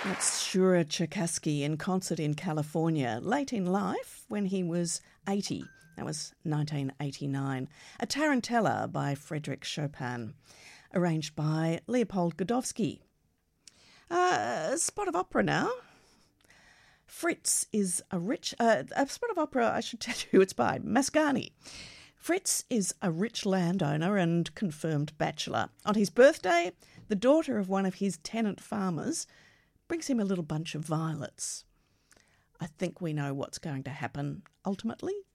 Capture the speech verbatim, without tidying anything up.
That's Shura Cherkassky in concert in California, late in life when he was eighty. That was nineteen eighty-nine. A Tarantella by Frédéric Chopin, arranged by Leopold Godowsky. Uh, a spot of opera now. Fritz is a rich... Uh, a spot of opera, I should tell you who it's by. Mascagni. Fritz is a rich landowner and confirmed bachelor. On his birthday, the daughter of one of his tenant farmers brings him a little bunch of violets. I think we know what's going to happen ultimately.